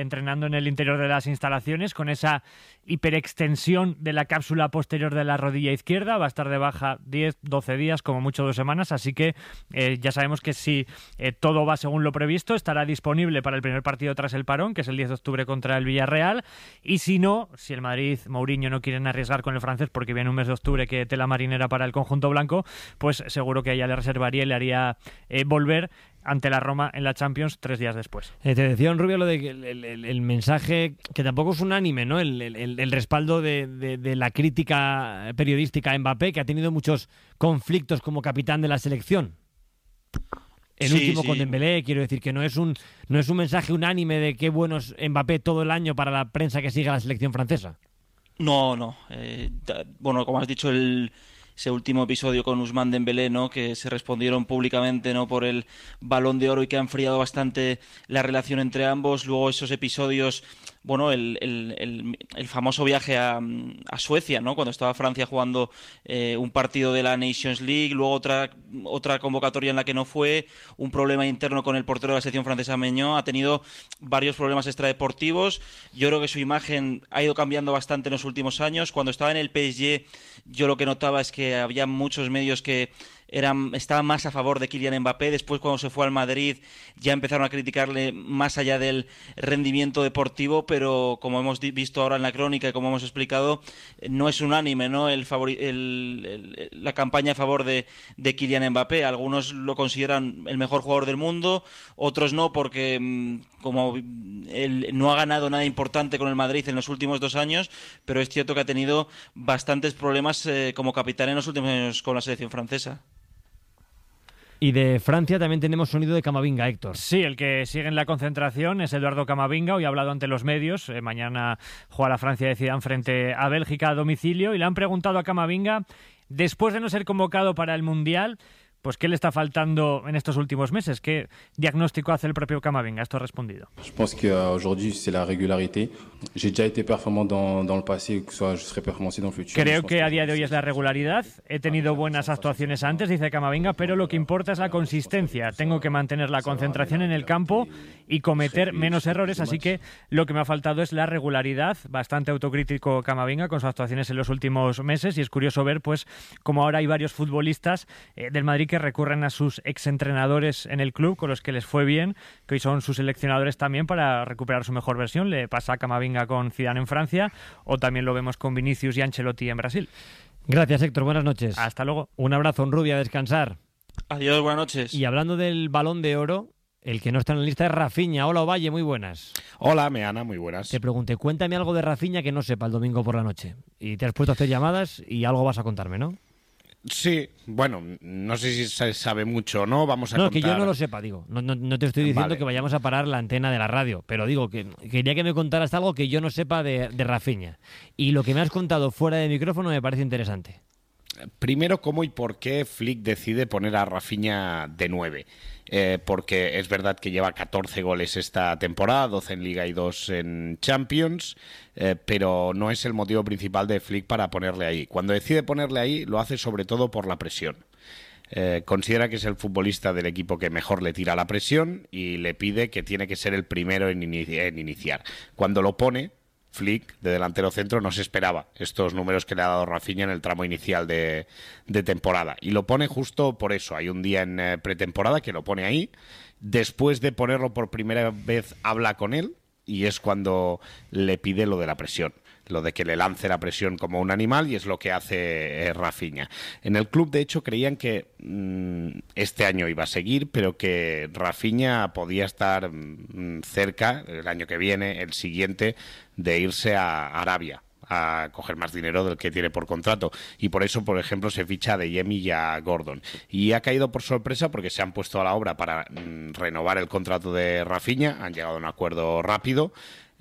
entrenando en el interior de las instalaciones con esa hiperextensión de la cápsula posterior de la rodilla izquierda. Va a estar de baja 10, 12 días, como mucho 2 semanas, así que ya sabemos que si todo va según lo previsto, estará disponible para el primer partido tras el parón, que es el 10 de octubre contra el Villarreal, y si no, si el Madrid, Mourinho, no quieren arriesgar con el francés porque viene un mes de octubre que tela marinera para el conjunto blanco, pues seguro que ella le reservaría y le haría volver ante la Roma en la Champions 3 días después. Te decía un Rubio lo de que el mensaje, que tampoco es unánime, ¿no? El respaldo de la crítica periodística a Mbappé, que ha tenido muchos conflictos como capitán de la selección. El último con Dembélé, quiero decir que no es un mensaje unánime de qué bueno es Mbappé todo el año para la prensa que sigue a la selección francesa. No. Bueno, como has dicho, ese último episodio con Ousmane Dembélé, ¿no? Que se respondieron públicamente, ¿no? por el Balón de Oro y que ha enfriado bastante la relación entre ambos. Luego esos episodios, bueno, el famoso viaje a Suecia, ¿no? Cuando estaba Francia jugando un partido de la Nations League, luego otra convocatoria en la que no fue, un problema interno con el portero de la selección francesa Meñó. Ha tenido varios problemas extradeportivos. Yo creo que su imagen ha ido cambiando bastante en los últimos años. Cuando estaba en el PSG, yo lo que notaba es que había muchos medios que estaban más a favor de Kylian Mbappé. Después, cuando se fue al Madrid, ya empezaron a criticarle más allá del rendimiento deportivo, pero como hemos visto ahora en la crónica y como hemos explicado, no es unánime, ¿no? La campaña a favor de Kylian Mbappé. Algunos lo consideran el mejor jugador del mundo, otros no, porque como él no ha ganado nada importante con el Madrid en los últimos 2 años, pero es cierto que ha tenido bastantes problemas como capitán en los últimos años con la selección francesa. Y de Francia también tenemos sonido de Camavinga, Héctor. Sí, el que sigue en la concentración es Eduardo Camavinga. Hoy ha hablado ante los medios. Mañana juega la Francia de Zidane frente a Bélgica a domicilio. Y le han preguntado a Camavinga, después de no ser convocado para el Mundial, pues ¿qué le está faltando en estos últimos meses? ¿Qué diagnóstico hace el propio Camavinga? Esto ha respondido. Je pense qu'aujourd'hui c'est la régularité. J'ai déjà été performant dans le passé, que soit je serai performant aussi dans le futur. Creo que a día de hoy es la regularidad. He tenido buenas actuaciones antes, dice Camavinga, pero lo que importa es la consistencia. Tengo que mantener la concentración en el campo y cometer menos errores, así que lo que me ha faltado es la regularidad. Bastante autocrítico Camavinga con sus actuaciones en los últimos meses, y es curioso ver pues como ahora hay varios futbolistas del Madrid que recurren a sus exentrenadores en el club, con los que les fue bien, que hoy son sus seleccionadores también, para recuperar su mejor versión. Le pasa a Camavinga con Zidane en Francia, o también lo vemos con Vinicius y Ancelotti en Brasil. Gracias, Héctor. Buenas noches. Hasta luego. Un abrazo, un Rubio, a descansar. Adiós, buenas noches. Y hablando del Balón de Oro, el que no está en la lista es Rafinha. Hola, Ovalle, muy buenas. Hola, Meana, muy buenas. Te pregunté, cuéntame algo de Rafinha que no sepa el domingo por la noche. Y te has puesto a hacer llamadas y algo vas a contarme, ¿no? Sí, bueno, no sé si se sabe mucho o no, vamos a contar... No, que yo no lo sepa, digo. No te estoy diciendo que vayamos a parar la antena de la radio, pero digo que quería que me contaras algo que yo no sepa de Rafinha. Y lo que me has contado fuera de micrófono me parece interesante. Primero, cómo y por qué Flick decide poner a Rafinha de 9. Porque es verdad que lleva 14 goles esta temporada, 12 en Liga y 2 en Champions, pero no es el motivo principal de Flick para ponerle ahí. Cuando decide ponerle ahí, lo hace sobre todo por la presión. Considera que es el futbolista del equipo que mejor le tira la presión y le pide que tiene que ser el primero en iniciar. Cuando lo pone, Flick, de delantero centro, no se esperaba estos números que le ha dado Rafinha en el tramo inicial de temporada. Y lo pone justo por eso. Hay un día en pretemporada que lo pone ahí. Después de ponerlo por primera vez, habla con él y es cuando le pide lo de la presión. Lo de que le lance la presión como un animal, y es lo que hace Rafinha. En el club, de hecho, creían que este año iba a seguir, pero que Rafinha podía estar cerca, el año que viene, el siguiente, de irse a Arabia a coger más dinero del que tiene por contrato, y por eso, por ejemplo, se ficha a Adeyemi y a Gordon, y ha caído por sorpresa porque se han puesto a la obra para renovar el contrato de Rafinha, han llegado a un acuerdo rápido,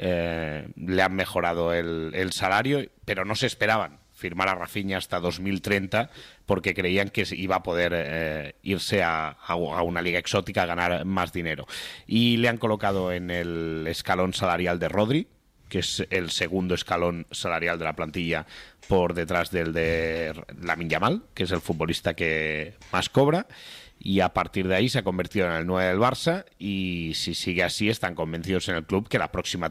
le han mejorado el salario, pero no se esperaban firmar a Rafinha hasta 2030 porque creían que iba a poder irse a una liga exótica a ganar más dinero, y le han colocado en el escalón salarial de Rodri, que es el segundo escalón salarial de la plantilla por detrás del de Lamine Yamal, que es el futbolista que más cobra, y a partir de ahí se ha convertido en el 9 del Barça, y si sigue así están convencidos en el club que la próxima